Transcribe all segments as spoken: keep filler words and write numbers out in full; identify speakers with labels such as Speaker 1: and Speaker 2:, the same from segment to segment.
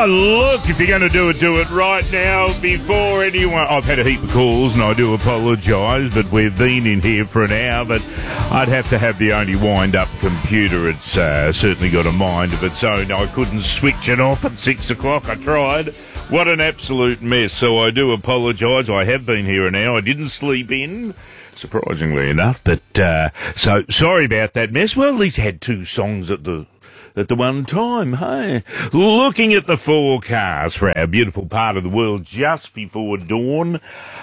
Speaker 1: Oh, look, if you're going to do it, do it right now before anyone... I've had a heap of calls and I do apologise, but we've been in here for an hour, but I'd have to have the only wind-up computer. It's uh, certainly got a mind of its own. I couldn't switch it off at six o'clock. I tried. What an absolute mess. So I do apologise. I have been here an hour. I didn't sleep in, surprisingly enough, but uh, so sorry about that mess. Well, at least had two songs at the... at the one time, hey? Looking at the forecast for our beautiful part of the world just before dawn.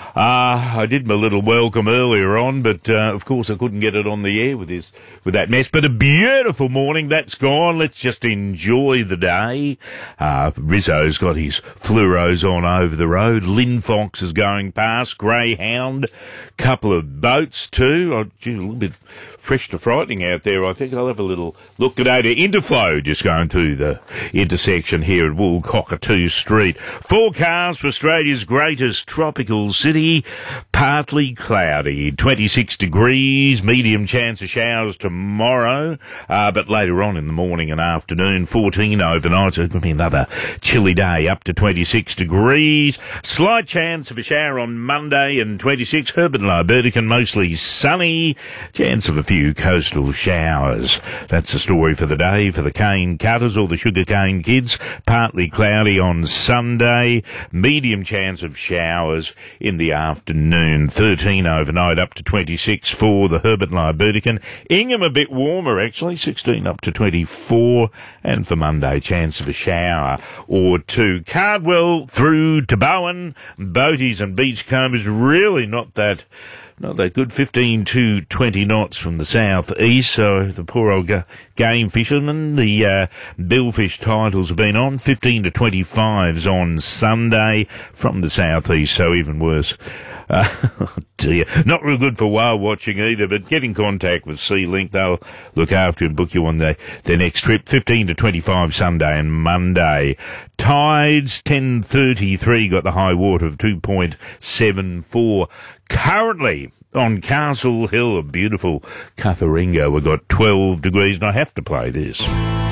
Speaker 1: Uh, I did my little welcome earlier on, but uh, of course I couldn't get it on the air with this, with that mess. But a beautiful morning, that's gone. Let's just enjoy the day. Uh, Rizzo's got his fluoros on over the road. Lynn Fox is going past. Greyhound, couple of boats too. Oh, gee, a little bit fresh to frightening out there. I think I'll have a little look today to Interflow, just going through the intersection here at Woolcockatoo Street. Forecast for Australia's greatest tropical city, partly cloudy, twenty-six degrees, medium chance of showers tomorrow, uh, but later on in the morning and afternoon, fourteen overnight, so it's going to be another chilly day, up to twenty-six degrees. Slight chance of a shower on Monday and twenty-six, Herbert and Libertican mostly sunny, chance of a few coastal showers. That's the story for the day for the cane cutters or the sugar cane kids. Partly cloudy on Sunday, medium chance of showers in the afternoon. thirteen overnight, up to twenty-six for the Herbert and Libertican. Ingham a bit warmer actually, sixteen up to twenty-four, and for Monday chance of a shower or two. Cardwell through to Bowen, Boaties and Beachcombers really not that Not that good, fifteen to twenty knots from the south-east, so the poor old ga- game fishermen, the uh, billfish titles have been on, fifteen to twenty-fives on Sunday from the south-east, so even worse. Uh, oh dear. Not real good for whale watching either, but get in contact with Sea Link. They'll look after you and book you on the, their next trip. fifteen to twenty-five Sunday and Monday. Tides, ten thirty-three, got the high water of two point seven four. Currently on Castle Hill, a beautiful Cutharingo, we've got twelve degrees, and I have to play this.